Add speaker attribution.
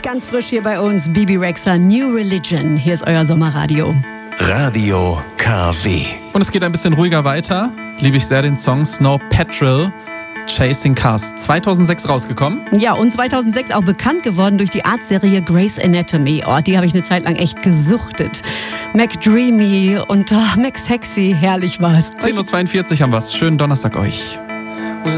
Speaker 1: ganz frisch hier bei uns. Bebe Rexha, New Religion. Hier ist euer Sommerradio.
Speaker 2: Radio KW.
Speaker 3: Und es geht ein bisschen ruhiger weiter. Liebe ich sehr den Song Snow Patrol, Chasing Cars. 2006 rausgekommen.
Speaker 1: Ja, und 2006 auch bekannt geworden durch die Arztserie Grey's Anatomy. Oh, die habe ich eine Zeit lang echt gesuchtet. McDreamy und Mac Sexy, herrlich war's.
Speaker 3: 10.42 Uhr haben wir's. Schönen Donnerstag euch.